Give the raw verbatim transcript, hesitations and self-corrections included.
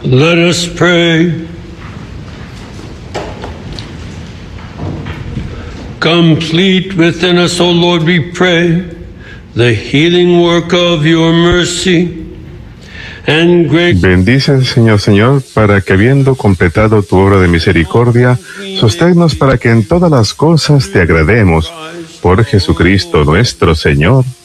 Let us pray. Complete within us, O Lord, we pray, the healing work of your mercy. And great... Bendice, Señor, Señor, para que habiendo completado tu obra de misericordia, sosténnos para que en todas las cosas te agrademos. Por Jesucristo nuestro Señor.